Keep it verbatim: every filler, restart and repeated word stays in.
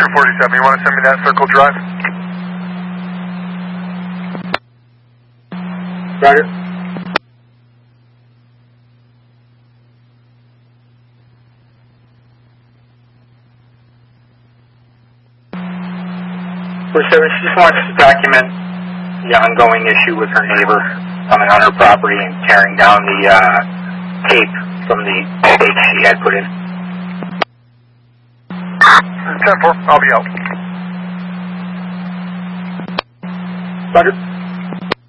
two forty-seven, you want to send me that Circle Drive? Roger. So she just wants to document the ongoing issue with her neighbor coming on her property and tearing down the uh, tape from the stake she had put in. ten four, I'll be out. Roger.